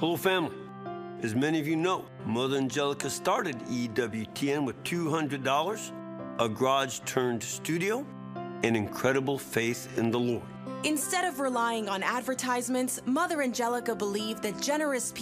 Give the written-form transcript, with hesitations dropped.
Hello, family. As many of you know, Mother Angelica started EWTN with $200, a garage-turned studio, and incredible faith in the Lord. Instead of relying on advertisements, Mother Angelica believed that generous people